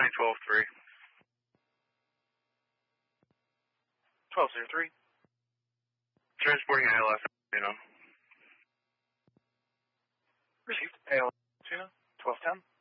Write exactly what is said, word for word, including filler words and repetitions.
nine twelve three. twelve zero three. Transporting A L S, you know. Received. A L S, you know, twelve ten.